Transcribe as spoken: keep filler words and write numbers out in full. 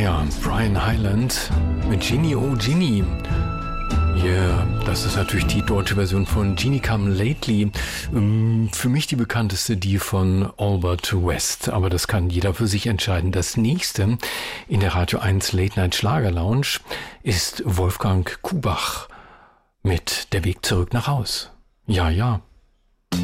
ja, Brian Hyland mit Ginny, oh Ginny. Ja, yeah, das ist natürlich die deutsche Version von Jeannie Come Lately. Für mich die bekannteste, die von Albert West. Aber das kann jeder für sich entscheiden. Das nächste in der Radio eins Late Night Schlager Lounge ist Wolfgang Kubach mit Der Weg zurück nach Haus. Ja, ja.